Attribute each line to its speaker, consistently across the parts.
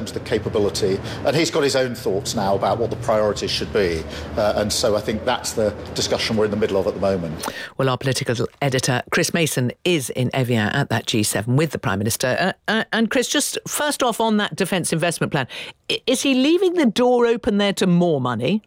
Speaker 1: terms of the capability. And he's got his own thoughts now about what the priorities should be. And so I think that's the discussion we're in the middle of at the moment.
Speaker 2: Well, our political editor, Chris Mason, is in Evian at that G7 with the Prime Minister. And Chris, just first off on that defence investment plan, is he leaving the door open there to more money?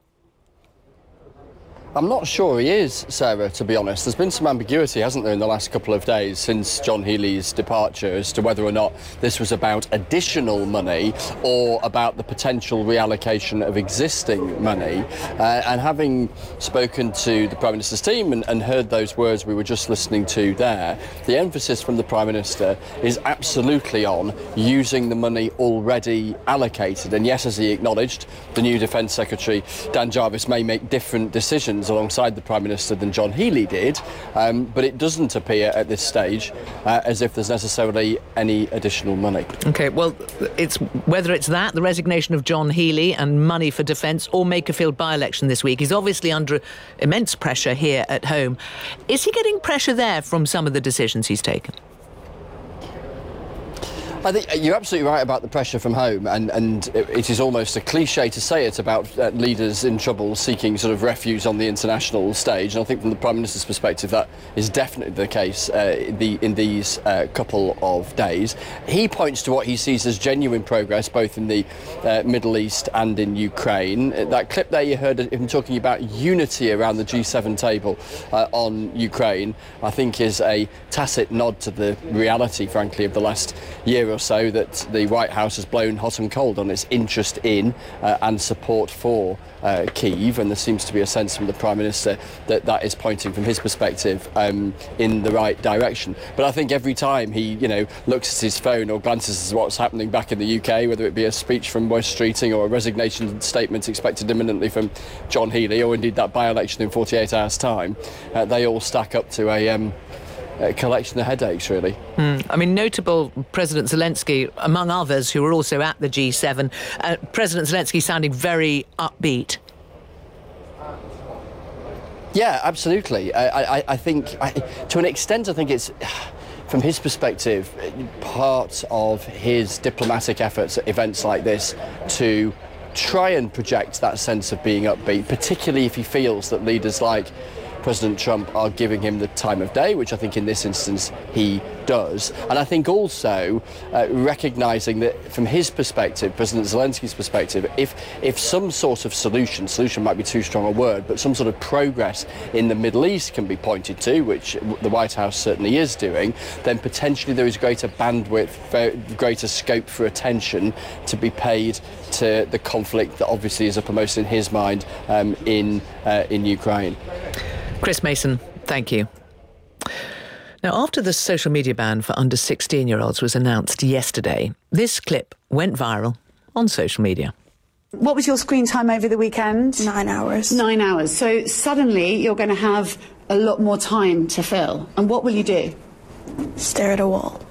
Speaker 3: I'm not sure he is, Sarah, to be honest. There's been some ambiguity, hasn't there, in the last couple of days since John Healey's departure as to whether or not this was about additional money or about the potential reallocation of existing money. And having spoken to the Prime Minister's team and heard those words we were just listening to there, the emphasis from the Prime Minister is absolutely on using the money already allocated. And yes, as he acknowledged, the new Defence Secretary, Dan Jarvis, may make different decisions alongside the Prime Minister than John Healey did, but it doesn't appear at this stage as if there's necessarily any additional money.
Speaker 2: OK, well, it's whether it's that, the resignation of John Healey and money for defence, or Makerfield by-election this week. He's obviously under immense pressure here at home. Is he getting pressure there from some of the decisions he's taken?
Speaker 3: I think you're absolutely right about the pressure from home, and it is almost a cliche to say it about leaders in trouble seeking sort of refuge on the international stage, and I think from the Prime Minister's perspective that is definitely the case in these couple of days. He points to what he sees as genuine progress both in the Middle East and in Ukraine. That clip there you heard him talking about unity around the G7 table on Ukraine, I think is a tacit nod to the reality, frankly, of the last year or so, that the White House has blown hot and cold on its interest in and support for Kyiv, and there seems to be a sense from the Prime Minister that that is pointing from his perspective in the right direction. But I think every time he looks at his phone or glances at what's happening back in the UK, whether it be a speech from Wes Streeting or a resignation statement expected imminently from John Healey, or indeed that by-election in 48 hours time, they all stack up to a collection of headaches, really.
Speaker 2: I mean, notable President Zelensky, among others who were also at the G7, President Zelensky sounding very upbeat.
Speaker 3: Yeah, absolutely. I think, to an extent, I think it's, from his perspective, part of his diplomatic efforts at events like this to try and project that sense of being upbeat, particularly if he feels that leaders like President Trump are giving him the time of day, which I think in this instance he does. And I think also recognising that from his perspective, President Zelensky's perspective, if some sort of solution might be too strong a word, but some sort of progress in the Middle East can be pointed to, which the White House certainly is doing, then potentially there is greater bandwidth, greater scope for attention to be paid to the conflict that obviously is uppermost in his mind in Ukraine.
Speaker 2: Chris Mason, thank you. Now, after the social media ban for under 16-year-olds was announced yesterday, this clip went viral on social media.
Speaker 4: What was your screen time over the weekend?
Speaker 5: 9 hours.
Speaker 4: 9 hours. So suddenly you're going to have a lot more time to fill. And what will you do?
Speaker 5: Stare at a wall.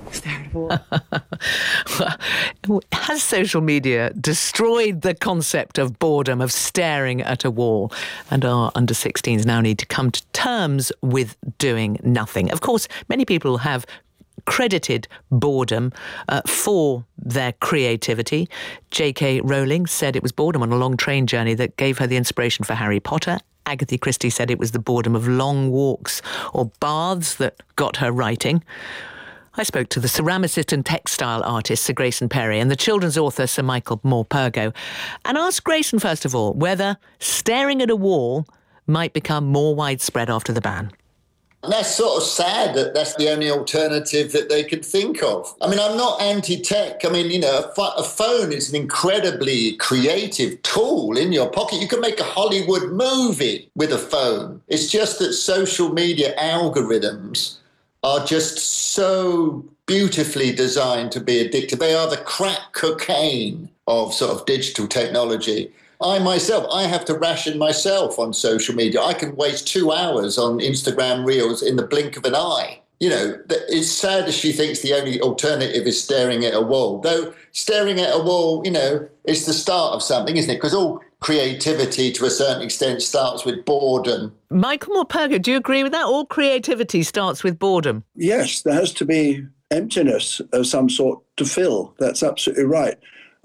Speaker 2: Has social media destroyed the concept of boredom, of staring at a wall? And our under 16s now need to come to terms with doing nothing. Of course, many people have credited boredom for their creativity. J.K. Rowling said it was boredom on a long train journey that gave her the inspiration for Harry Potter. Agatha Christie said it was the boredom of long walks or baths that got her writing. I spoke to the ceramicist and textile artist Sir Grayson Perry and the children's author Sir Michael Morpurgo and asked Grayson, first of all, whether staring at a wall might become more widespread after the ban.
Speaker 6: That's sort of sad that that's the only alternative that they could think of. I mean, I'm not anti-tech. I mean, a phone is an incredibly creative tool in your pocket. You can make a Hollywood movie with a phone. It's just that social media algorithms are just so beautifully designed to be addictive. They are the crack cocaine of sort of digital technology. I have to ration myself on social media. I can waste 2 hours on Instagram Reels in the blink of an eye. It's sad that she thinks the only alternative is staring at a wall. Though staring at a wall, is the start of something, isn't it? Because all creativity, to a certain extent, starts with boredom.
Speaker 2: Michael Morpurgo, do you agree with that? All creativity starts with boredom.
Speaker 7: Yes, there has to be emptiness of some sort to fill. That's absolutely right.